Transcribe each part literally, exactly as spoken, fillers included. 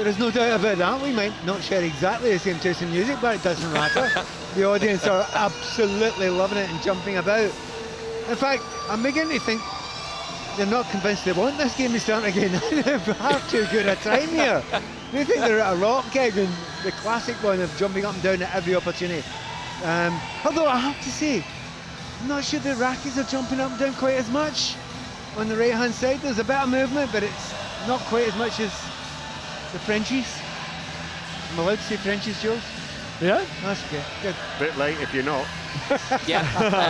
There is no doubt about that. We might not share exactly the same taste in music, but it doesn't matter. The audience are absolutely loving it and jumping about. In fact, I'm beginning to think they're not convinced they want this game to start again. They've had too good a time here. They think they're at a rock keg and the classic one of jumping up and down at every opportunity. Um, although I have to say, I'm not sure the Iraqis are jumping up and down quite as much. On the right hand side there's a bit of movement, but it's not quite as much as the Frenchies. I'm allowed to say Frenchies, Jules? Yeah? That's okay, good. Bit late if you're not. Yeah,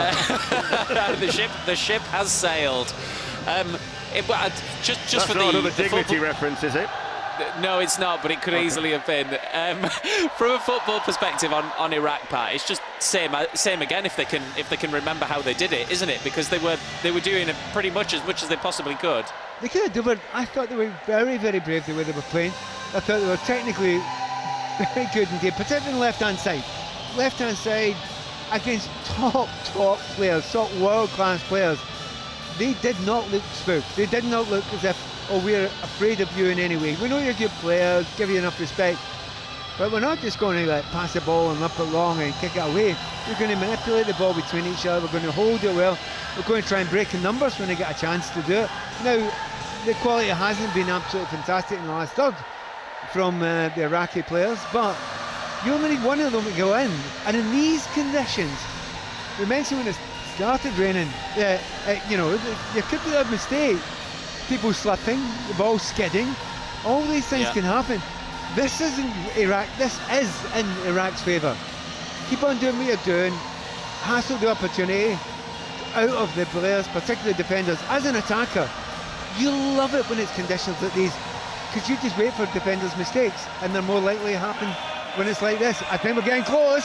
uh, the ship the ship has sailed. Um, it, uh, just just That's for not the, another the Dignity football... reference, is it? No, it's not, but it could okay. easily have been. Um, from a football perspective on, on Iraq, Pat, it's just same same again if they can if they can remember how they did it, isn't it? Because they were they were doing it pretty much as much as they possibly could. They could. They were. I thought they were very very brave the way they were playing. I thought they were technically very good indeed, particularly on the left-hand side. Left-hand side against top top players, top world-class players. They did not look spooked. They did not look as if, oh, we're afraid of you in any way. We know you're good players, give you enough respect, but we're not just going to like pass the ball and up it long and kick it away. We're going to manipulate the ball between each other. We're going to hold it well. We're going to try and break in numbers when they get a chance to do it. Now, the quality hasn't been absolutely fantastic in the last third from uh, the Iraqi players, but you only need one of them to go in. And in these conditions, we mentioned when it started raining, uh, uh, you know, there could be a mistake. People slipping, the ball skidding, all these things yeah. can happen. This isn't Iraq, this is in Iraq's favour. Keep on doing what you're doing, hassle the opportunity out of the players, particularly defenders. As an attacker, you love it when it's conditions like these, because you just wait for defenders' mistakes, and they're more likely to happen when it's like this. I think we're getting close.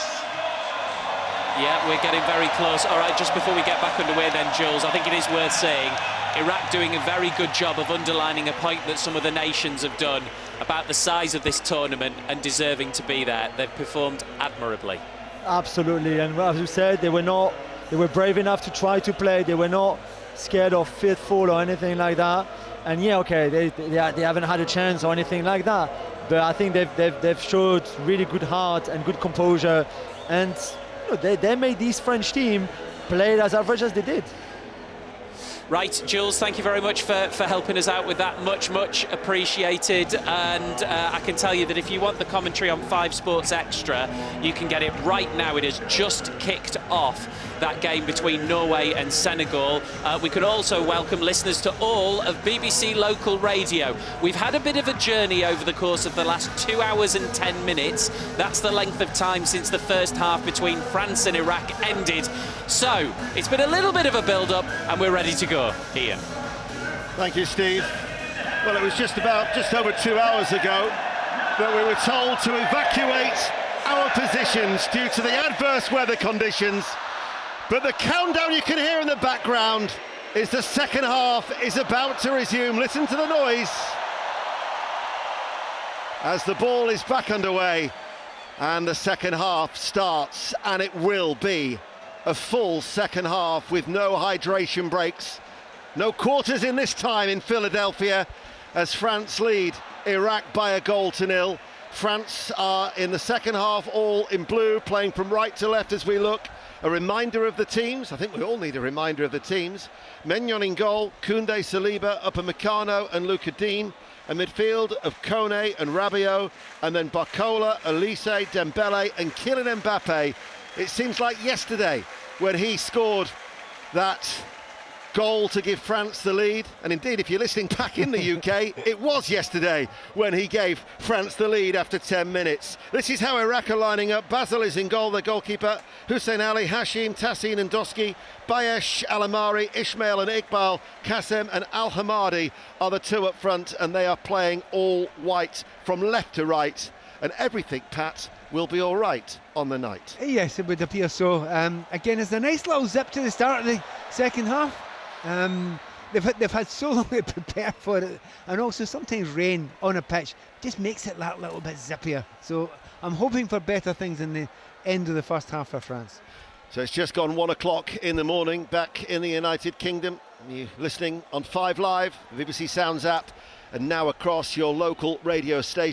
Yeah, we're getting very close. All right, just before we get back underway then, Jules, I think it is worth saying Iraq doing a very good job of underlining a point that some of the nations have done about the size of this tournament and deserving to be there. They've performed admirably. Absolutely, and as you said, they were not, they were brave enough to try to play. They were not scared or fearful or anything like that. And yeah, okay, they they, they haven't had a chance or anything like that. But I think they've they've, they've showed really good heart and good composure, and you know, they they made this French team play as average as they did. Right, Jules, thank you very much for, for helping us out with that. Much, much appreciated. And uh, I can tell you that if you want the commentary on Five Sports Extra, you can get it right now. It has just kicked off, that game between Norway and Senegal. Uh, we could also welcome listeners to all of B B C Local Radio. We've had a bit of a journey over the course of the last two hours and ten minutes. That's the length of time since the first half between France and Iraq ended. So, it's been a little bit of a build-up, and we're ready to go. Ian. Thank you, Steve. Well, it was just about just over two hours ago that we were told to evacuate our positions due to the adverse weather conditions. But the countdown you can hear in the background is the second half is about to resume. Listen to the noise as the ball is back underway and the second half starts, and it will be a full second half with no hydration breaks. No quarters in this time in Philadelphia as France lead Iraq by a goal to nil. France are in the second half all in blue, playing from right to left as we look. A reminder of the teams. I think we all need a reminder of the teams. Maignan in goal, Koundé, Saliba, Upamecano and Lucas Digne. A midfield of Kone and Rabiot, and then Barcola, Elise, Dembele and Kylian Mbappe. It seems like yesterday when he scored that goal to give France the lead, and indeed if you're listening back in the U K, it was yesterday when he gave France the lead after ten minutes. This is how Iraq are lining up. Basel is in goal, the goalkeeper, Hussein Ali, Hashim, Tassin and Doski, Bayesh, Alamari, Ismail and Iqbal, Kassem and Al-Hamadi are the two up front, and they are playing all white from left to right, and everything, Pat, will be all right on the night. Yes, it would appear so. Um, again, it's a nice little zip to the start of the second half. Um, they've, had, they've had so long to prepare for it, and also sometimes rain on a pitch just makes it that little bit zippier. So I'm hoping for better things in the end of the first half for France. So it's just gone one o'clock in the morning back in the United Kingdom. You're listening on Five Live, the B B C Sounds app, and now across your local radio station.